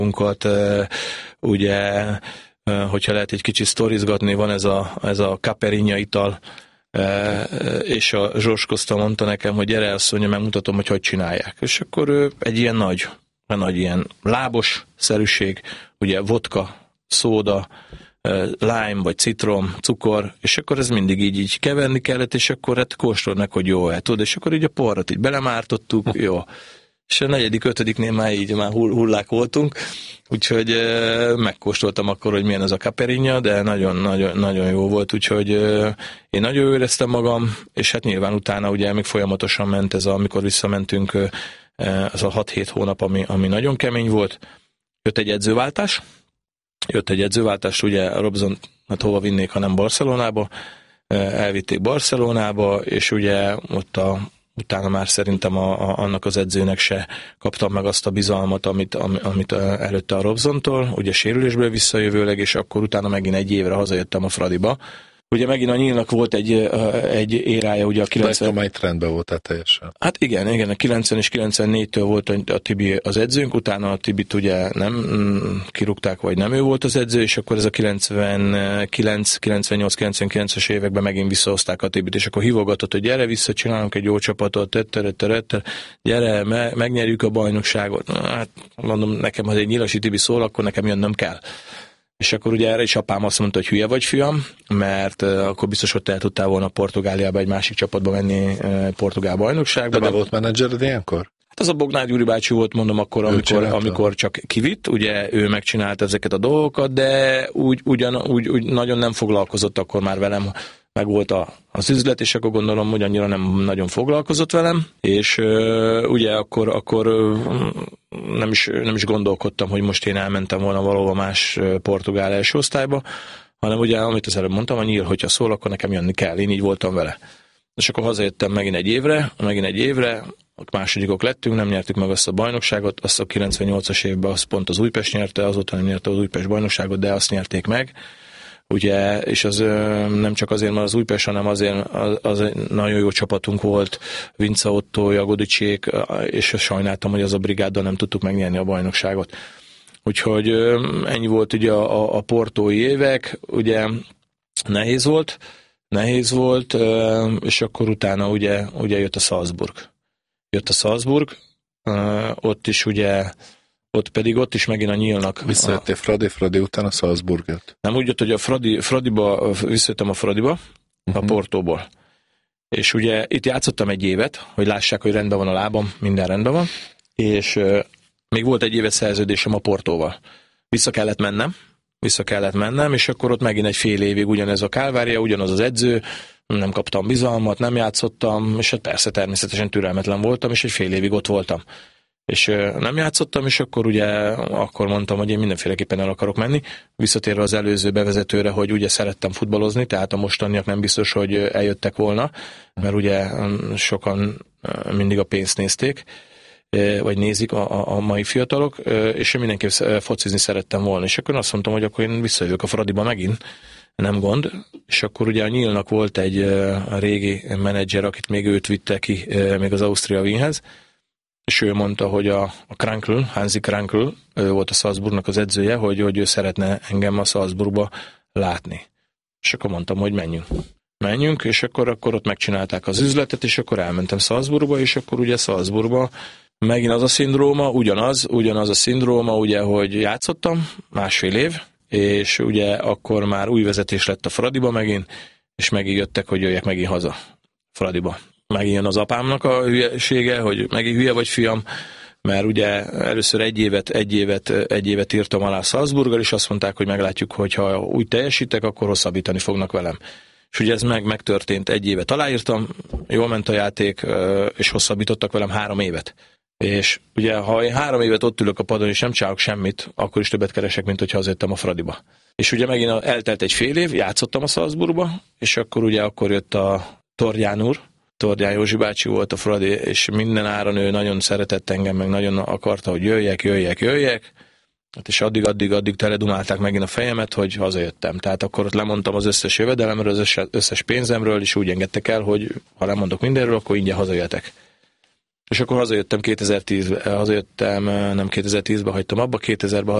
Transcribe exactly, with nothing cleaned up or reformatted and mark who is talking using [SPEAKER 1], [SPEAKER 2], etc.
[SPEAKER 1] munkat, ugye, hogyha lehet egy kicsit sztorizgatni, van ez a, ez a Caipirinha ital, és a Zsors Costa mondta nekem, hogy gyere, azt mondja, megmutatom, hogy hogy csinálják. És akkor ő egy ilyen nagy, nagy ilyen lábos szerűség, ugye vodka, szóda, lime, vagy citrom, cukor, és akkor ez mindig így, így keverni kellett, és akkor hát kóstold meg, hogy jó, hát tudod, és akkor így a porrat így belemártottuk, jó. És a negyedik, ötödiknél már így már hullák voltunk, úgyhogy e, megkóstoltam akkor, hogy milyen az a Caipirinha, de nagyon, nagyon, nagyon jó volt, úgyhogy e, én nagyon éreztem magam, és hát nyilván utána ugye még folyamatosan ment ez, a, amikor visszamentünk, e, az a hat-hét hónap, ami, ami nagyon kemény volt. Jött egy edzőváltás, jött egy edzőváltás, ugye Robson, hát hova vinnék, hanem Barcelonába, e, elvitték Barcelonába, és ugye ott a utána már szerintem a, a, annak az edzőnek se kaptam meg azt a bizalmat, amit, am, amit előtte a Robsontól, ugye sérülésből visszajövőleg, és akkor utána megint egy évre hazajöttem a Fradiba. Ugye megint a Nyílnak volt egy, egy érája, ugye a kilencven...
[SPEAKER 2] De egy trendben voltál teljesen.
[SPEAKER 1] Hát igen, igen, a kilencven és kilencvennégytől volt a Tibi az edzőnk, utána a Tibit ugye nem kirúgták, vagy nem ő volt az edző, és akkor ez a kilencvenkilenc, kilencvennyolc, kilencvenkilences években megint visszahozták a Tibit, és akkor hívogatott, hogy gyere vissza, csinálunk egy jó csapatot, töttere, töttere, gyere, me, megnyerjük a bajnokságot. Hát mondom, nekem, ha egy Nyilasi Tibi szól, akkor nekem jönnöm kell. És akkor ugye erre is apám azt mondta, hogy hülye vagy, fiam, mert uh, akkor biztos, hogy te el tudtál volna Portugáliába egy másik csapatba menni, uh, portugál bajnokságba.
[SPEAKER 2] De, de volt menedzsered ilyenkor?
[SPEAKER 1] Hát az a Bognár Gyuri bácsi volt, mondom, akkor, amikor, amikor csak kivitt, ugye ő megcsinálta ezeket a dolgokat, de úgy, ugyan, úgy, úgy nagyon nem foglalkozott akkor már velem, meg volt a, az üzlet, és akkor gondolom, hogy annyira nem nagyon foglalkozott velem, és uh, ugye akkor, akkor uh, nem, is, nem is gondolkodtam, hogy most én elmentem volna valahol más uh, portugál első osztályba, hanem ugye, amit az előbb mondtam, a Nyíl, hogyha szól, akkor nekem jönni kell, én így voltam vele. És akkor hazajöttem megint egy évre, megint egy évre, másodikok lettünk, nem nyertük meg azt a bajnokságot, azt a kilencvennyolcas évben azt pont az Újpest nyerte, azóta nem nyerte az Újpest bajnokságot, de azt nyerték meg. Ugye, és az nem csak azért, mert az Újpest, hanem azért az, az egy nagyon jó csapatunk volt, Vince Otto, Jagodicsék, és sajnáltam, hogy az a brigáddal nem tudtuk megnyerni a bajnokságot. Úgyhogy ennyi volt ugye a, a portói évek, ugye nehéz volt, nehéz volt, és akkor utána ugye, ugye jött a Salzburg. Jött a Salzburg, ott is ugye ott pedig ott is megint a Nyílnak.
[SPEAKER 2] Visszajöttél Fradi, Fradi után a Salzburg jött.
[SPEAKER 1] Nem úgy jött, hogy a Fradi, Fradiba, visszajöttem a Fradiba, uh-huh. a Portóból. És ugye itt játszottam egy évet, hogy lássák, hogy rendben van a lábam, minden rendben van, és uh, még volt egy éves szerződésem a Portóval. Vissza kellett mennem, vissza kellett mennem, és akkor ott megint egy fél évig ugyanez a kálvária, ugyanaz az edző, nem kaptam bizalmat, nem játszottam, és hát persze természetesen türelmetlen voltam, és egy fél évig ott voltam. És nem játszottam, és akkor ugye akkor mondtam, hogy én mindenféleképpen el akarok menni. Visszatérve az előző bevezetőre, hogy ugye szerettem futballozni, tehát a mostaniak nem biztos, hogy eljöttek volna, mert ugye sokan mindig a pénzt nézték, vagy nézik a, a mai fiatalok, és én mindenképp focizni szerettem volna. És akkor azt mondtam, hogy akkor én visszajövök a Fradiba megint, nem gond. És akkor ugye a Nyílnak volt egy a régi menedzser, akit még őt vitte ki még az Austria Wienhez, és ő mondta, hogy a, a Krankl, Hansi Krankl, ő volt a Salzburgnak az edzője, hogy, hogy ő szeretne engem a Salzburgba látni. És akkor mondtam, hogy menjünk. Menjünk, és akkor, akkor ott megcsinálták az üzletet, és akkor elmentem Salzburgba, és akkor ugye Salzburgba megint az a szindróma, ugyanaz, ugyanaz a szindróma, ugye, hogy játszottam másfél év, és ugye akkor már új vezetés lett a Fradiba megint, és megint jöttek, hogy jöjjek megint haza Fradiba. Megint jön az apámnak a hülyesége, hogy megint hülye vagy, fiam, mert ugye először egy évet, egy évet, egy évet írtam alá Salzburggal, és azt mondták, hogy meglátjuk, hogy ha úgy teljesítek, akkor hosszabbítani fognak velem. És ugye ez meg megtörtént, egy évet aláírtam, jól ment a játék, és hosszabbítottak velem három évet. És ugye, ha én három évet ott ülök a padon, és nem csinálok semmit, akkor is többet keresek, mint hogyha hazajöttem a Fradiba. És ugye megint eltelt egy fél év, játszottam a Salzburgba, és akkor ugye akkor jött a Tordján úr, Tordján Józsi bácsi volt a Fradi, és minden áron ő nagyon szeretett engem, meg nagyon akarta, hogy jöjjek, jöjjek, jöjjek. Hát és addig, addig, addig teledumálták megint a fejemet, hogy hazajöttem. Tehát akkor ott lemondtam az összes jövedelemről, az összes, összes pénzemről, és úgy engedtek el, hogy ha lemondok mindenről, akkor ingyen hazajöhetek. És akkor hazajöttem kétezer-tízben, hazajöttem, nem kétezer-tízben hagytam abba, kétezerben